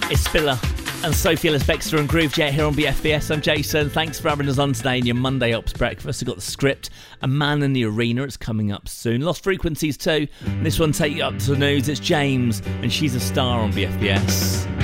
It's Spiller and Sophie Ellis-Bextor and Groovejet here on BFBS. I'm Jason. Thanks for having us on today in your Monday Ops breakfast. We've got The Script, A Man in the Arena. It's coming up soon. Lost Frequencies too. And this one take you up to the news. It's James and She's a Star on BFBS.